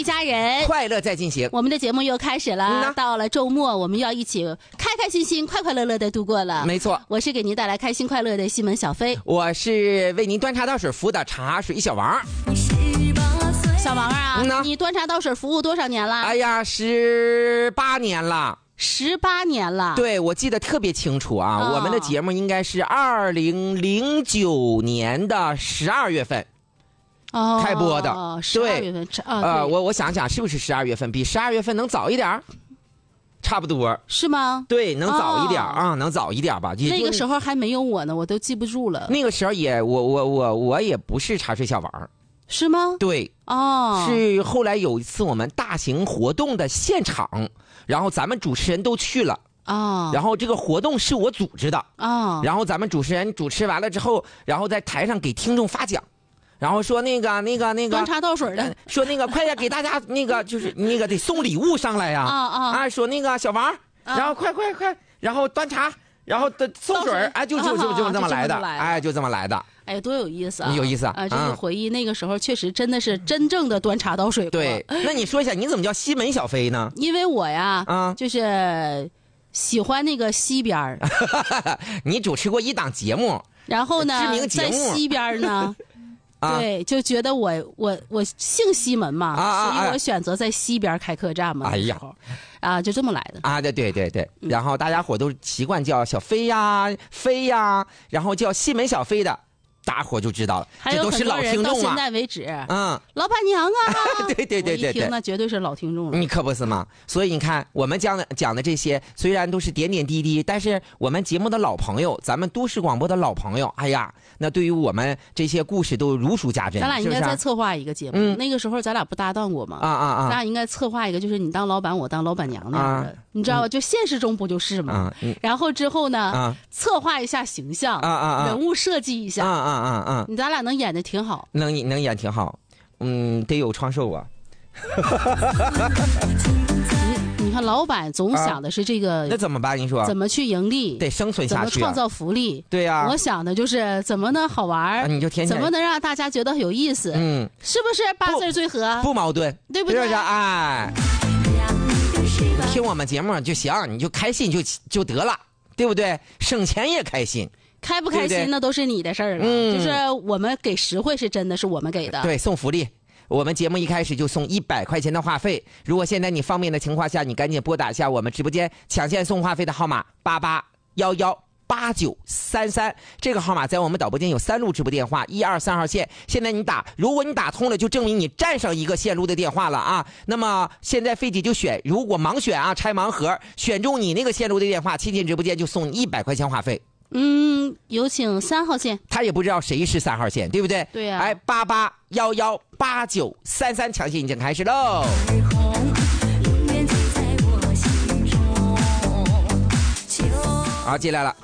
一家人， 快乐在进行。 我们的节目又开始了，到了周末，我们要一起开开心心、快快乐乐的度过了。 没错， 我是给您带来开心快乐的西门小飞， 我是为您端茶倒水服务的茶水小王。 小王啊，你端茶倒水服务多少年了？ 哎呀，18年了。 18年了， 对，我记得特别清楚啊。我们的节目应该是2009年的12月份开播的。 12月份， 我想想是不是12月份？比12月份能早一点？差不多是吗？ 对，能早一点啊，能早一点吧。 那个时候还没有我呢，我都记不住了。 那个时候我也不是茶水小王。 是吗？ 对，是后来有一次我们大型活动的现场，然后咱们主持人都去了然后这个活动是我组织的然后咱们主持人主持完了之后，然后在台上给听众发奖，然后说那个端茶倒水的， 说那个快点给大家就是得送礼物上来呀说那个小王，然后快，然后端茶，然后送水，哎，就这么来的，哎，就这么来的。 哎，多有意思啊！ 有意思啊！ 这个回忆，那个时候确实真的是真正的端茶倒水。 对，那你说一下，你怎么叫西门小飞呢？ 因为我呀，就是喜欢那个西边你主持过一档节目， 然后呢， 知名节目在西边呢。对，就觉得我姓西门嘛，所以我选择在西边开客栈嘛。哎呀，就这么来的啊！对，然后大家伙都习惯叫小飞呀、飞呀，然后叫西门小飞的，大伙就知道了。 还有很多人到现在为止，老板娘啊， 对， 一听那绝对是老听众了。 你可不是嘛？所以你看，我们讲的这些虽然都是点点滴滴，但是我们节目的老朋友，咱们都市广播的老朋友，哎呀，那对于我们这些故事都如数家珍。 咱俩应该再策划一个节目，那个时候咱俩不搭档过吗？咱俩应该策划一个，就是你当老板，我当老板娘那样的，你知道吧？就现实中不就是吗？然后之后呢，策划一下形象，人物设计一下，你咱俩能演的挺好， 能演挺好，得有创收啊。 你看，老板总想的是这个， 那怎么办？你说怎么去盈利， 得生存下去， 怎么创造福利？ 对呀， 我想的就是怎么能好玩， 你就天天怎么能让大家觉得有意思？是不是八字最合？ 不矛盾， 对不对？ 是不是？哎，听我们节目就行，你就开心就得了，对不对？省钱也开心。 开不开心那都是你的事儿了，就是我们给实惠是真的是我们给的。 对，送福利，我们节目一开始就送100块钱的话费。如果现在你方便的情况下，你赶紧拨打一下我们直播间抢现送话费的号码88118933，这个号码在我们导播间有3路直播电话，1、2、3号线。现在你打，如果你打通了，就证明你占上一个线路的电话了啊。那么现在飞姐就选，如果盲选啊，拆盲盒选中你那个线路的电话，亲近直播间就送100块钱话费。 有请3号线。 他也不知道谁是3号线，对不对？ 对呀。 哎，88118933，抢戏已经开始喽。好，进来了，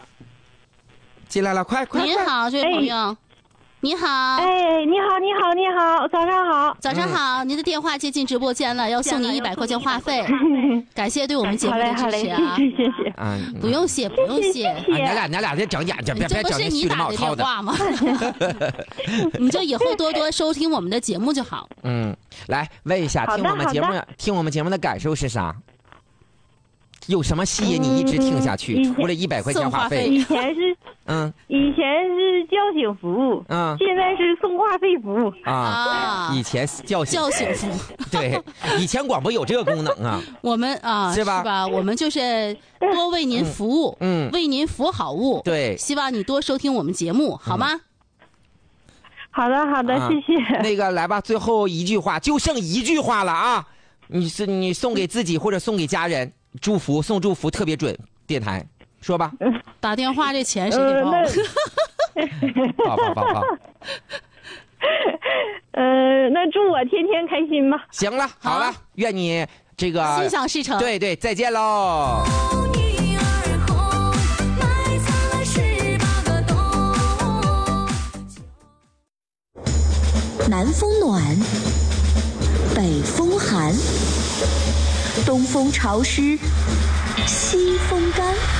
快！ 您好，这位朋友。你好， 哎，你好，早上好， 早上好，您的电话接进直播间了，要送您100块钱话费，感谢对我们节目的支持啊！ 谢谢， 不用谢。 咱俩这整眼，别整那虚里冒套的话吗？你就以后多多收听我们的节目就好。 来问一下，听我们节目的感受是啥？有什么吸引你一直听下去？除了100块钱话费， 以前是叫醒服务，现在是送话费服务以前叫醒服务， 对，以前广播有这个功能啊。 我们是吧？我们就是多为您服务，为您服好务。 对， 希望你多收听我们节目，好吗？ 好的，谢谢。 那个来吧，最后一句话，就剩一句话了啊！你送给自己或者送给家人。祝福送祝福特别准，电台说吧。 打电话这钱谁给报？报。 那祝我天天开心吧。 行了，好了，愿你这个心想事成。 对，再见喽。 南风暖，北风寒。东风潮湿，西风干。